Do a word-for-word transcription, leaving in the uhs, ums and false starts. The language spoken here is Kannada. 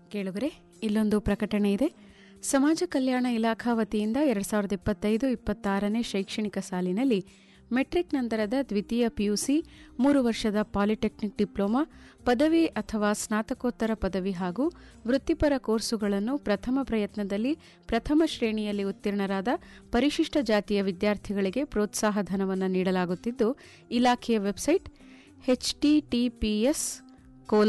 ಕೇಳುಗರೆ, ಇಲ್ಲೊಂದು ಪ್ರಕಟಣೆ ಇದೆ. ಸಮಾಜ ಕಲ್ಯಾಣ ಇಲಾಖಾ ವತಿಯಿಂದ ಎರಡು ಸಾವಿರದ ಇಪ್ಪತ್ತೈದು ಇಪ್ಪತ್ತಾರನೇ ಶೈಕ್ಷಣಿಕ ಸಾಲಿನಲ್ಲಿ ಮೆಟ್ರಿಕ್ ನಂತರದ ದ್ವಿತೀಯ ಪಿಯುಸಿ, ಮೂರು ವರ್ಷದ ಪಾಲಿಟೆಕ್ನಿಕ್ ಡಿಪ್ಲೊಮಾ, ಪದವಿ ಅಥವಾ ಸ್ನಾತಕೋತ್ತರ ಪದವಿ ಹಾಗೂ ವೃತ್ತಿಪರ ಕೋರ್ಸುಗಳನ್ನು ಪ್ರಥಮ ಪ್ರಯತ್ನದಲ್ಲಿ ಪ್ರಥಮ ಶ್ರೇಣಿಯಲ್ಲಿ ಉತ್ತೀರ್ಣರಾದ ಪರಿಶಿಷ್ಟ ಜಾತಿಯ ವಿದ್ಯಾರ್ಥಿಗಳಿಗೆ ಪ್ರೋತ್ಸಾಹ ಧನವನ್ನು ನೀಡಲಾಗುತ್ತಿದ್ದು, ಇಲಾಖೆಯ website H T T P S